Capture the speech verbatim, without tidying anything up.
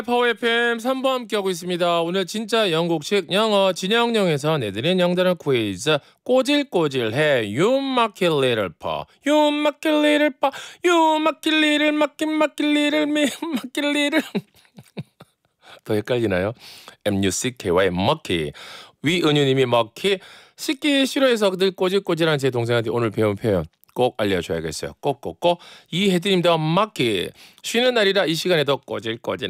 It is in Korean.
파워 에프엠 삼 부 함께하고 있습니다. 오늘 진짜 영국식 영어 진영영에서 내드린 영단어 퀴즈 꼬질꼬질해 You lucky little paw You lucky little paw You lucky little 막긴 막긴 little me 막긴 little 더 헷갈리나요? 엠유씨케이와이 먹기 위은유님이 먹기 씻기 싫어해서 늘 꼬질꼬질한 제 동생한테 오늘 배운 표현 꼭 알려줘야겠어요. 꼭꼭꼭 이혜드님도 먹기 쉬는 날이라 이 시간에도 꼬질꼬질